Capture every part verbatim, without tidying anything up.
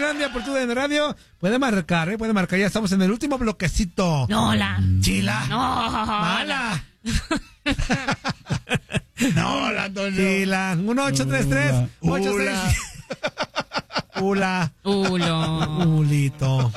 Finlandia por tu D N Radio. Puede marcar, ¿eh? Puede marcar. Ya estamos en el último bloquecito. No, la. Chila. No. Mala. No, la Antonio. Chila. uno ocho tres tres ocho seis. Ula. Ulo. Ulito.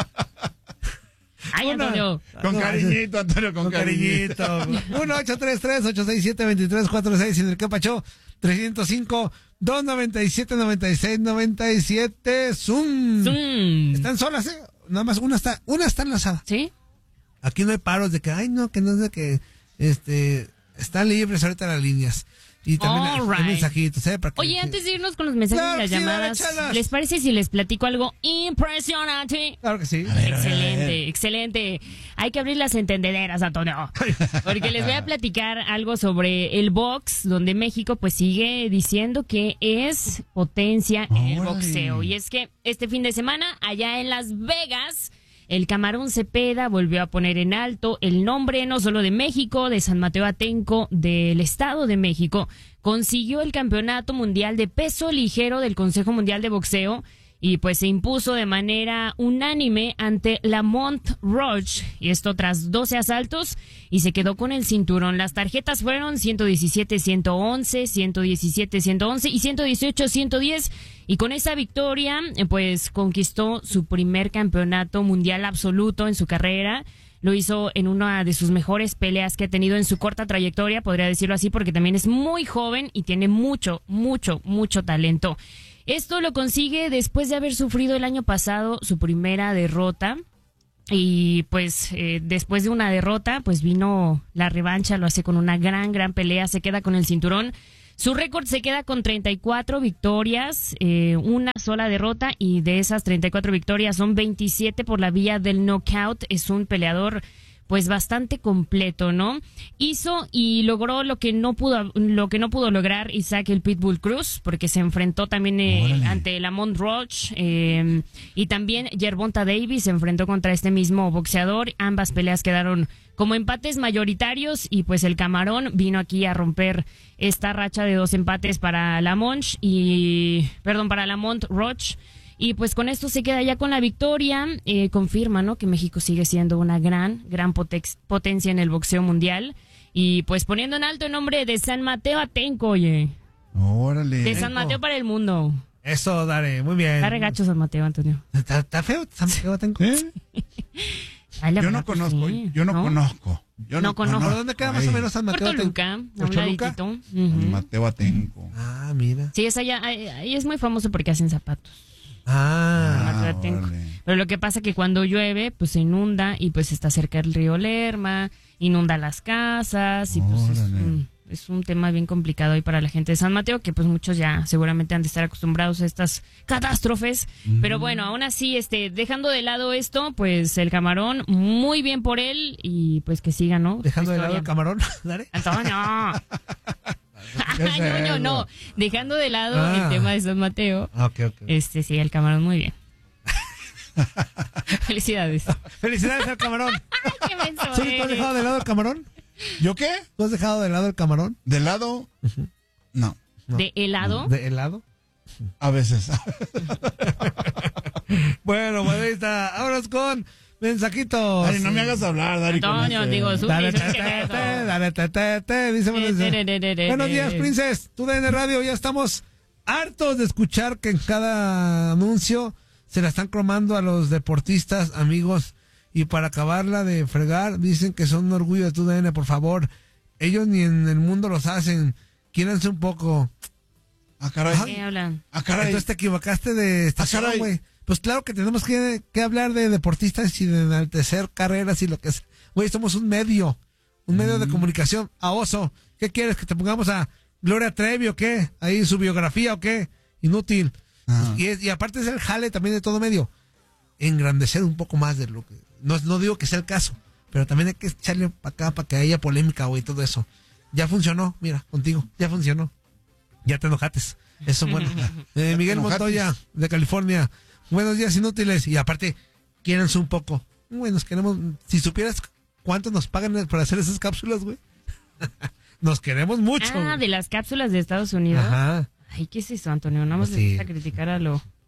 Ay, Antonio. Con cariñito, Antonio, con, Con cariñito. cariñito. uno ocho tres tres ocho seis siete dos tres cuatro seis. En el que Pacho. trescientos cinco dos noventa y siete noventa y seis noventa y siete. Zoom. Zoom. Están solas, ¿eh? Nada más una está, una está enlazada. ¿Sí? Aquí no hay paros de que, ay, no, que no es de que, este, están libres ahorita las líneas. Y también hay, All right. hay mensajitos, ¿eh? Para que, Oye, antes de irnos con los mensajes Claro, y las sí, llamadas, dale, chalas. ¿les parece si les platico algo impresionante? Claro que sí. A ver, a ver, a Excelente, ver. excelente. Hay que abrir las entendederas, Antonio. Porque les voy a platicar algo sobre el box, donde México pues sigue diciendo que es potencia en el Órale. boxeo. Y es que este fin de semana, allá en Las Vegas, el Camarón Cepeda volvió a poner en alto el nombre no solo de México, de San Mateo Atenco, del Estado de México. Consiguió el campeonato mundial de peso ligero del Consejo Mundial de Boxeo y pues se impuso de manera unánime ante Lamont Roche, y esto tras doce asaltos, y se quedó con el cinturón. Las tarjetas fueron ciento diecisiete ciento once, ciento diecisiete ciento once y ciento dieciocho ciento diez, y con esa victoria eh, pues conquistó su primer campeonato mundial absoluto en su carrera. Lo hizo en una de sus mejores peleas que ha tenido en su corta trayectoria, podría decirlo así, porque también es muy joven y tiene mucho, mucho, mucho talento. Esto lo consigue después de haber sufrido el año pasado su primera derrota. Y pues eh, después de una derrota, pues vino la revancha, lo hace con una gran, gran pelea, se queda con el cinturón. Su récord se queda con treinta y cuatro victorias, eh, una sola derrota, y de esas treinta y cuatro victorias son veintisiete por la vía del knockout. Es un peleador pues bastante completo, ¿no? Hizo y logró lo que no pudo lo que no pudo lograr Isaac el Pitbull Cruz, porque se enfrentó también eh, ante Lamont Roche, eh, y también Gervonta Davis se enfrentó contra este mismo boxeador. Ambas peleas quedaron como empates mayoritarios, y pues el Camarón vino aquí a romper esta racha de dos empates para Lamont y perdón para Lamont Roche. Y pues con esto se queda ya con la victoria. Eh, confirma, ¿no?, que México sigue siendo una gran, gran potex- potencia en el boxeo mundial. Y pues poniendo en alto el nombre de San Mateo Atenco, oye. Órale. De San Mateo para el mundo. Eso, dale, muy bien. Está regacho San Mateo, Antonio. ¿Está, está feo? San Mateo Atenco. ¿Eh? Ay, la Yo verdad, no pues, conozco, sí. yo no, conozco. Yo No no, conozco. ¿Por dónde queda más o menos San Por Mateo Atenco? Toluca, a ¿Por un Toluca? laditito. San Ujú. Mateo Atenco. Ah, mira. Sí, es allá, ahí ahí es muy famoso porque hacen zapatos. Ah, San Mateo Atenco. órale. Pero lo que pasa es que cuando llueve, pues se inunda, y pues está cerca del río Lerma, inunda las casas, y pues es Órale. un, es un tema bien complicado ahí para la gente de San Mateo, que pues muchos ya seguramente han de estar acostumbrados a estas catástrofes. Pero bueno, aún así, este, dejando de lado esto, pues el Camarón, muy bien por él, y pues que siga, ¿no? dejando de Su lado el historia. camarón. Dale. Antonio. ¿Qué es no, no, eso? no. Dejando de lado Ah. el tema de San Mateo. Ah, ok, ok. Este, sí, el Camarón, muy bien. Felicidades. Felicidades al camarón. Ay, qué menso ¿Tú has eres. dejado de lado el camarón? ¿Yo qué? ¿Tú has dejado de lado el camarón? ¿De lado? No, No. ¿De helado? ¿De helado? a veces. Bueno, pues ahí está. Vámonos con mensajitos. Ay, no me hagas hablar, Dari. con Antonio, ese. digo, su- Dale, ¿qué te, es te, eso? te, dale, te, te, te, dice buenos días. Buenos días, Princes. Tu D N Radio, ya estamos hartos de escuchar que en cada anuncio se la están cromando a los deportistas, amigos, y para acabarla de fregar, dicen que son un orgullo de tu D N, por favor. Ellos ni en el mundo los hacen. Quiéranse un poco. Ah, caray. ¿Qué hablan? Ah, caray. Entonces te equivocaste de estación, caray. güey. Pues claro que tenemos que, que hablar de deportistas y de enaltecer carreras y lo que es. Güey, somos un medio, un medio de comunicación. A oso, ¿qué quieres? ¿Que te pongamos a Gloria Trevi o qué? Ahí su biografía o qué? Inútil. Ajá. Y, es- y aparte es el jale también de todo medio. Engrandecer un poco más de lo que... No, no digo que sea el caso, pero también hay que echarle para acá para que haya polémica, güey, todo eso. Ya funcionó, mira, contigo, ya funcionó. Ya te enojates. Eso es bueno. Eh, Miguel enojates. Montoya, de California. Buenos días, inútiles. Y aparte, quiéranse un poco. Güey, nos queremos... Si supieras cuánto nos pagan por hacer esas cápsulas, güey. Nos queremos mucho. Ah, de las cápsulas de Estados Unidos. Ajá. Ay, ¿qué es eso, Antonio? Nada más Pues le sí. gusta criticar a lo...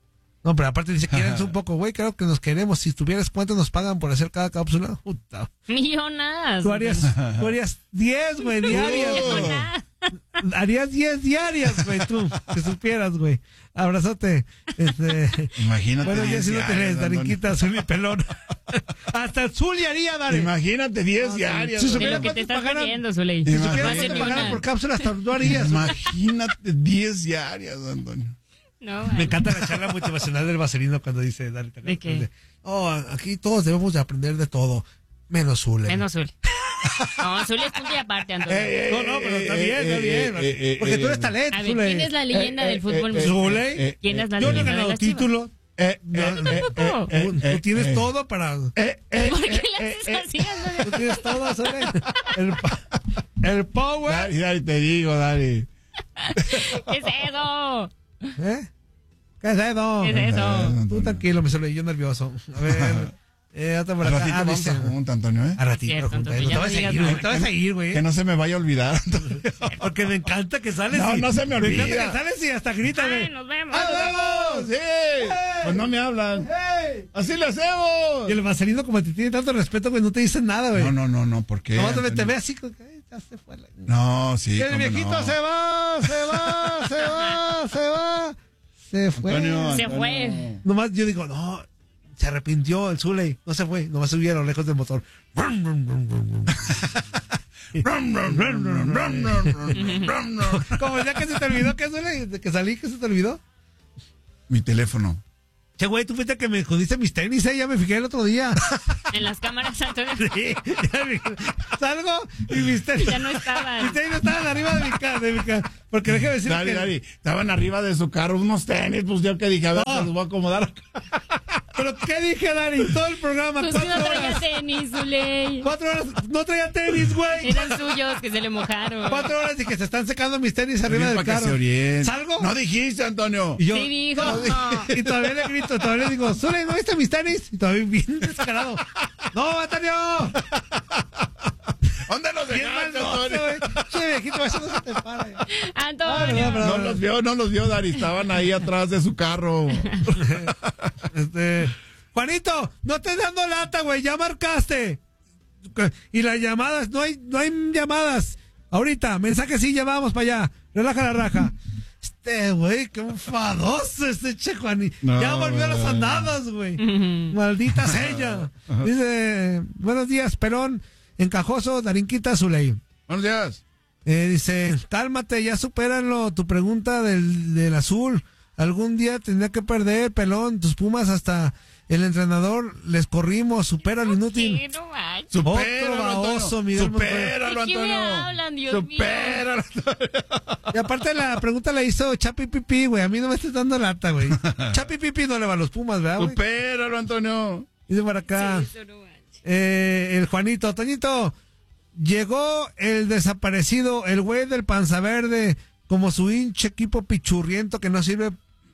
No, pero aparte dice, quieren un poco, güey, claro que nos queremos. Si tuvieras cuánto nos pagan por hacer cada cápsula. Puta. Millonas. Tú harías, tú harías diez, güey, diarias. Uh. Harías diez diarias, güey, tú, que supieras, güey. Abrazote. Este, Imagínate. Bueno, ya si no tenés, Darinquita, Azul y Pelón. Hasta Zuli haría, Dari. Imagínate diez no, diarias. Si de lo que te estás perdiendo, Zuley. Si supieras que te pagaran por cápsula, hasta tú harías. Imagínate diez diarias, Antonio. No, me encanta la charla motivacional del vaselino cuando dice, Dari. ¿De qué? Oh, aquí todos debemos de aprender de todo, menos Zule. Menos Zule. No, Zule es punto y aparte, Antonio. Eh, eh, no, no, pero está bien, está bien. Eh, eh, Porque tú eres talento, a ver, ¿quién es la leyenda eh, del fútbol mexicano? ¿Zule? ¿Quién es la Yo leyenda no he ganado de las título. Eh, no, no, tampoco. Eh, eh, tú tienes eh, todo para... Eh, eh, ¿Por qué le haces así? Tú tienes todo, Zule. El, el power. Dari, Dari, te digo, Dari. ¿Qué es eso? ¿Eh? ¿Qué es eso? ¿Qué es eso? Tú tranquilo, me sale yo nervioso. A ver, eh, otra por acá. acá. Ah, dice. Junta, Antonio, ¿eh? A ratito, Cierto, junta. Antonio, No te vas a ir, no te vas a ir, güey. Que no se me vaya a olvidar. Porque me encanta que sales. No, y, no se me olvida. Me encanta que sales y hasta grítame. Ay, nos vemos. ¡Ah, nos vemos! ¡Sí! Hey. Pues no me hablan. Hey. ¡Así le hacemos! Y el vaselino, como te tiene tanto respeto, güey, no te dice nada, güey. No, no, no, no, ¿por qué? No, te ve así, como que ya se fue. La... No, sí. Y el viejito no. se va, se va, se va, se va. Se fue. Antonio, se Antonio. fue. Nomás yo digo, no, se arrepintió el Zuley. No se fue, nomás subía a lo lejos del motor. Como ya que se te olvidó, ¿qué Zuley? De que salí, ¿qué se te olvidó? Mi teléfono. Che, güey, tú fuiste que me jodiste mis tenis, ¿eh? Ya me fijé el otro día. En las cámaras, Antonio. Sí, ya me... salgo y mis tenis... Ya no estaban. Mis tenis no estaban arriba de mi casa. De mi ca... Porque déjame decir Dari, que... Dari, estaban arriba de su carro unos tenis, pues yo que dije, a ver, no. los voy a acomodar. ¿Pero qué dije, Dari? Todo el programa, pues cuatro no traía horas. tenis, Zuley. Cuatro horas, no traía tenis, güey. Eran suyos, que se le mojaron. Cuatro horas y que se están secando mis tenis arriba del carro. ¿Salgo? No dijiste, Antonio. Y yo, sí, dijo. No, y todavía le grito, todavía le digo, Zuley, ¿no viste mis tenis? Y todavía bien descarado. ¡No, Antonio! ¿Dónde los dejaste, Antonio? Che, viejito, eso no se te para. Antonio. No, no los vio, no los vio, Dari. Estaban ahí atrás de su carro. Este... Juanito, no estés dando lata, güey, ya marcaste. Y las llamadas, no hay, no hay llamadas. Ahorita, mensaje sí, ya vamos para allá. Relaja la raja. Este, güey, qué enfadoso este che Juanito. No, ya volvió a las andadas, güey. Uh-huh. Maldita sea. Uh-huh. Dice, buenos días, Pelón, Encajoso, Darinquita, Zuley. Buenos días. Eh, dice, cálmate, ya supéranlo. Tu pregunta del, del azul. Algún día tendría que perder, Pelón, tus Pumas hasta... El entrenador, les corrimos, supéralo inútil. ¿Qué? No manches. Supéralo, Antonio. Supéralo, Antonio. ¿De qué me hablan, Dios supéralo, Antonio. Y aparte la pregunta la hizo Chapi Pipi, güey. A mí no me estés dando lata, güey. Chapi Pipi no le va a los Pumas, ¿verdad, güey? Supéralo, Antonio. Dice para acá. Sí, no eh, el Juanito, Toñito, llegó el desaparecido, el güey del panza verde, como su hinche equipo pichurriento que no sirve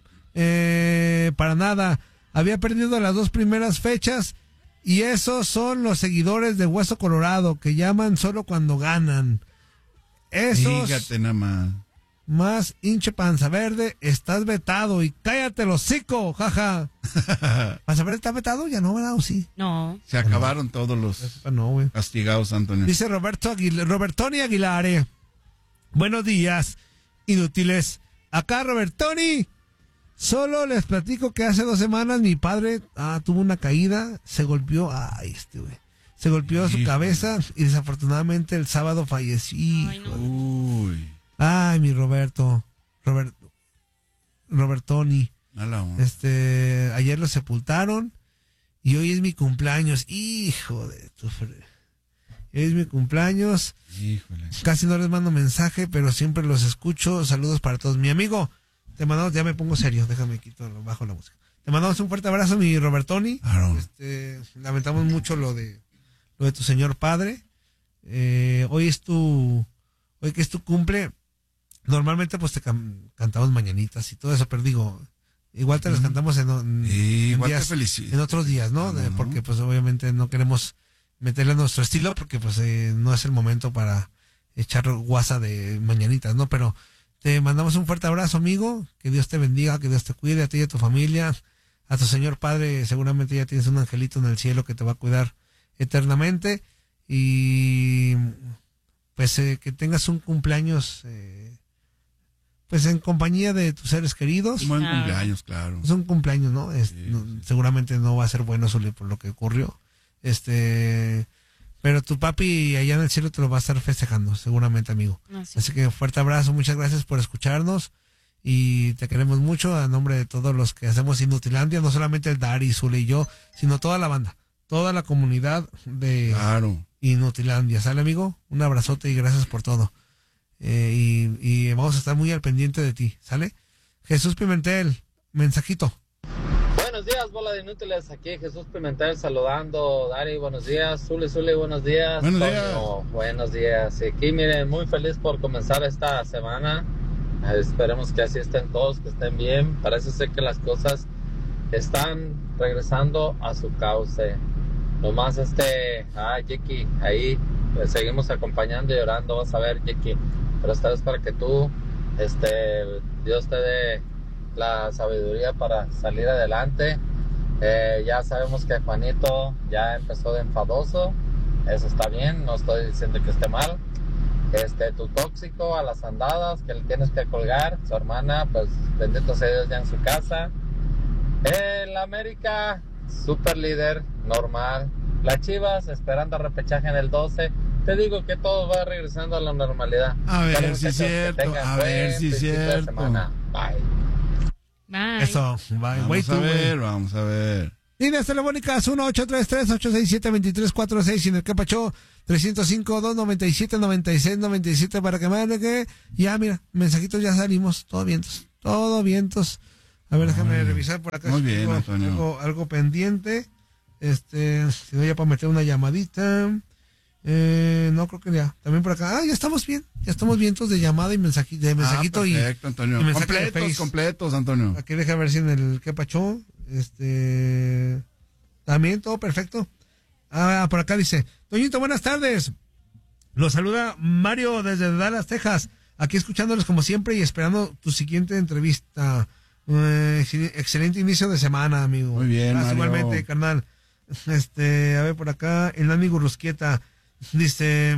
eh, para nada. Había perdido las dos primeras fechas y esos son los seguidores de Hueso Colorado que llaman solo cuando ganan. Esos Fíjate nada más. Más hinche panza verde, estás vetado y cállate el hocico, jaja. ¿Panza verde está vetado? Ya no, ¿verdad? ¿O sí? No. Se acabaron no. todos los no, güey. castigados, Antonio. Dice Roberto Aguil- Robertoni Aguilare. Buenos días, inútiles. Acá Robertoni. Solo les platico que hace dos semanas mi padre ah, tuvo una caída, se golpeó, ay, este güey, se golpeó sí, su cabeza y desafortunadamente el sábado falleció. Ay, no. Uy. Ay, mi Roberto, Roberto, Robertoni. Este, ayer lo sepultaron y hoy es mi cumpleaños, hijo de tu fre... Hoy es mi cumpleaños. Híjole. Casi no les mando mensaje, pero siempre los escucho. Saludos para todos. Mi amigo. Te mandamos, ya me pongo serio, déjame quito bajo la música. Te mandamos un fuerte abrazo, mi Robertoni. Claro. Este, lamentamos mucho lo de lo de tu señor padre. Eh, hoy es tu, hoy que es tu cumple. Normalmente pues te can, cantamos mañanitas y todo eso, pero digo, igual te las cantamos en, en, sí, en, igual días, te en otros días, ¿no? No, no, porque pues obviamente no queremos meterle a nuestro estilo porque pues eh, no es el momento para echar guasa de mañanitas, ¿no? Pero te mandamos un fuerte abrazo, amigo. Que Dios te bendiga, que Dios te cuide a ti y a tu familia. a tu Señor Padre, seguramente ya tienes un angelito en el cielo que te va a cuidar eternamente. Y pues eh, que tengas un cumpleaños eh, pues en compañía de tus seres queridos. Un buen ah. cumpleaños, claro. Es un cumpleaños, ¿no? Es, sí, no sí. Seguramente no va a ser bueno solo por lo que ocurrió. Este, pero tu papi allá en el cielo te lo va a estar festejando, seguramente, amigo. Ah, sí. Así que fuerte abrazo, muchas gracias por escucharnos y te queremos mucho a nombre de todos los que hacemos Inutilandia, no solamente el Dari, Zule y yo, sino toda la banda, toda la comunidad de claro. Inutilandia. ¿Sale, amigo? Un abrazote y gracias por todo. Eh, y, y vamos a estar muy al pendiente de ti, ¿sale? Jesús Pimentel, mensajito. Buenos días, bola de inútiles, aquí Jesús Pimentel saludando. Dari, buenos días. Zuli, Zuli, buenos días. Buenos Toño, días. Buenos días. Y aquí, miren, muy feliz por comenzar esta semana. Eh, esperemos que así estén todos, que estén bien. Parece ser que las cosas están regresando a su cauce. Nomás este, ah, Jackie, ahí pues, seguimos acompañando y orando, vas a ver, Jackie. Pero esta vez para que tú, este, Dios te dé la sabiduría para salir adelante. Eh, ya sabemos que Juanito ya empezó de enfadoso, eso está bien, no estoy diciendo que esté mal. Este, tu tóxico a las andadas que le tienes que colgar, su hermana, pues bendito sea Dios ya en su casa. El América, super líder, normal. Las Chivas esperando a repechaje en el doce. Te digo que todo va regresando a la normalidad. A ver si es cierto, a ver si es cierto. Bye. Bye. Eso, bye. Vamos Wait a to ver, wait. vamos a ver. Líneas telefónicas uno ocho tres tres, ocho seis siete, dos tres cuatro seis y en el Capacho tres cero cinco, dos nueve siete, nueve seis nueve siete para que me que ya mira, mensajitos ya salimos, todo vientos, todo vientos. A ver, déjame Ay, revisar por acá. muy si bien, tengo Antonio. Algo, algo pendiente. Este, si no ya para meter una llamadita. Eh, no creo que ya. También por acá. Ah, ya estamos bien. Ya estamos vientos de llamada y mensaji, de mensajito ah, perfecto, y, Antonio. y mensaje de Completos, Face. completos, Antonio. Aquí deja ver si en el que pachó. Este. También todo perfecto. Ah, por acá dice: Toñito, buenas tardes. Los saluda Mario desde Dallas, Texas. Aquí escuchándoles como siempre y esperando tu siguiente entrevista. Eh, excelente inicio de semana, amigo. Muy bien, Gracias, Mario. igualmente, carnal. Este, a ver por acá, el Nani Gurrusquieta dice: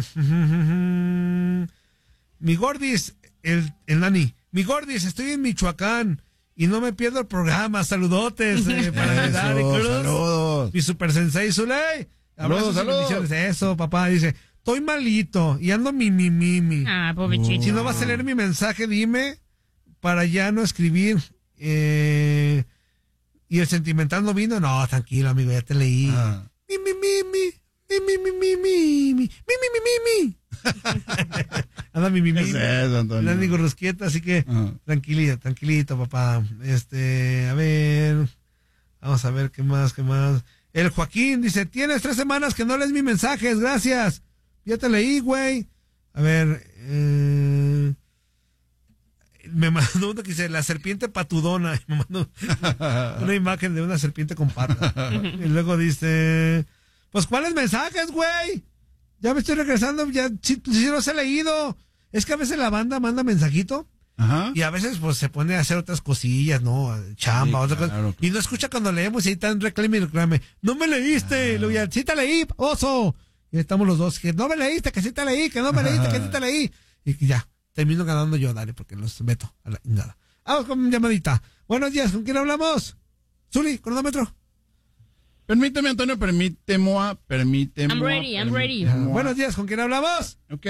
mi Gordis, el, el Nani, mi Gordis, estoy en Michoacán y no me pierdo el programa. Saludotes eh, para Eso, Dari Cruz. saludos. Mi Super Sensei Zuley. Saludos, saludos. Bendiciones. Eso, papá, dice: estoy malito y ando mi, mi, mi, mi. Ah, pobrecito. Si no vas a leer mi mensaje, dime para ya no escribir. Eh, y el sentimental no vino. No, tranquilo, amigo, ya te leí. Ah. Mi, mi, mi, mi. Mi, mi, mi, mi, mi, mi, mi, mi, mi, mi. Anda mi, mi, mi. ¿Qué es eso, Antonio? Nani Gurrusquieta, así que Ajá. tranquilito, tranquilito, papá. Este, a ver, vamos a ver qué más, qué más. El Joaquín dice: tienes tres semanas que no lees mis mensajes, gracias. Ya te leí, güey. A ver, eh, me mandó uno que dice: la serpiente patudona. Me mandó una imagen de una serpiente con patas. Y luego dice: pues, ¿cuáles mensajes, güey? Ya me estoy regresando, ya sí, sí los he leído. Es que a veces la banda manda mensajito. Ajá. Y a veces pues se pone a hacer otras cosillas, ¿no? Chamba, Sí, otra claro, cosa. claro. Y no escucha cuando leemos y ahí están reclame y reclame. No me leíste. Luego ya, sí te leí, oso. Y estamos los dos, que no me leíste, que sí te leí, que no me leíste, que sí te leí. Y ya, termino ganando yo, dale, porque los meto a la nada. Vamos con una llamadita. Buenos días, ¿con quién hablamos? Zuli, cronómetro. Permíteme, Antonio, permíteme, permíteme. I'm ready, I'm ready. Ah, buenos días, ¿con quién hablamos? Ok.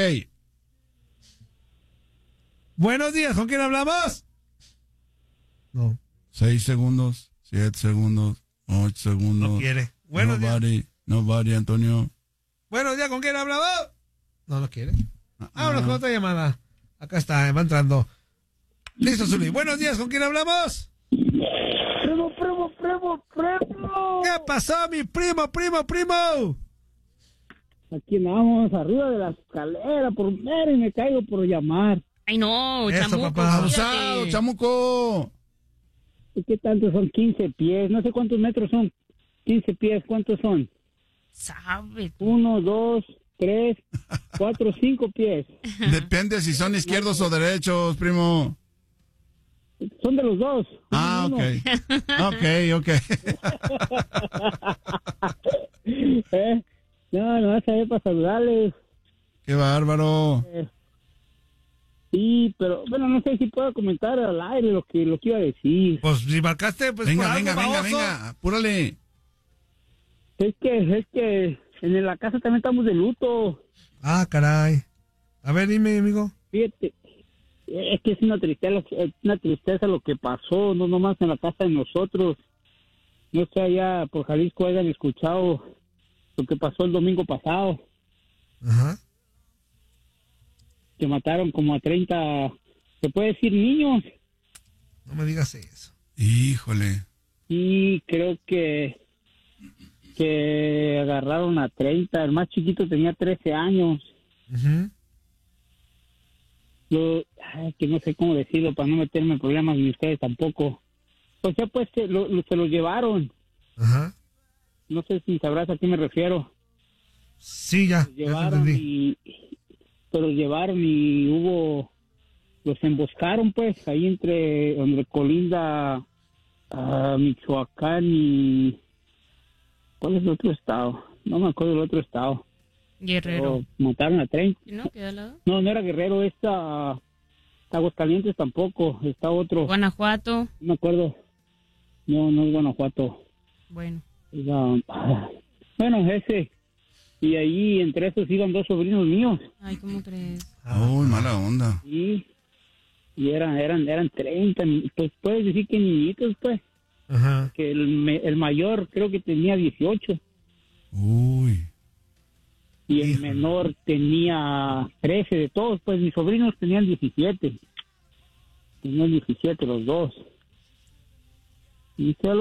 Buenos días, ¿con quién hablamos? No, Seis segundos, siete segundos, ocho segundos. no quiere. Buenos días. Nobody, nobody, Antonio. Buenos días, ¿con quién hablamos? No, no quiere. Uh-uh. Vámonos con otra llamada. Acá está, va entrando. Listo, Zuli. Buenos días, ¿con quién hablamos? Primo, primo, primo, primo. ¿Qué pasó, mi primo, primo, primo? Aquí andamos arriba de la escalera por ver y me caigo por llamar. Ay, no, Eso, chamuco. papá. Abusado, cuídate. chamuco. ¿Y qué tanto son? quince pies. No sé cuántos metros son. quince pies, ¿cuántos son? Sabe. Uno, dos, tres, cuatro, cinco pies. Depende si son izquierdos o derechos, primo. son de los dos. Ah, uno. ok. Ok, ok. ¿Eh? No, no vas a ver para saludarles. Qué bárbaro. Eh, sí, pero bueno, no sé si puedo comentar al aire lo que lo que iba a decir. Pues si marcaste, pues Venga, por venga, algo, venga, baboso. venga. Apúrale. Es que, es que en la casa también estamos de luto. Ah, caray. A ver, dime, amigo. Fíjate, es que es una tristeza, es una tristeza lo que pasó, no nomás en la casa de nosotros. No sé allá por Jalisco hayan escuchado lo que pasó el domingo pasado, Ajá. que mataron como a treinta, se puede decir niños, No me digas eso. Híjole. y creo que que agarraron a treinta, el más chiquito tenía trece años. Ujú. Lo, ay, que no sé cómo decirlo para no meterme en problemas ni ustedes tampoco. O sea, pues se lo, lo- se lo llevaron. Ajá. No sé si sabrás a qué me refiero. Sí, ya. Los Ya te llevaron entendí. y se los llevaron y hubo, los emboscaron pues ahí entre donde colinda a Michoacán y ¿cuál es el otro estado? No me acuerdo del otro estado. Guerrero. Pero mataron a treinta. ¿No? ¿Queda al lado? No, no era Guerrero, esta Aguascalientes tampoco, está otro. Guanajuato. No me acuerdo. No, no es Guanajuato. Bueno. Era, ah, bueno, ese. Y ahí entre esos iban dos sobrinos míos. Ay, ¿cómo crees? Uy, mala onda. Y, y eran, eran, eran treinta, pues puedes decir que niñitos, pues. Ajá. Que el, me- el mayor creo que tenía dieciocho Uy. y el Híjole. menor tenía trece de todos, pues mis sobrinos tenían diecisiete. Tenían diecisiete los dos. Y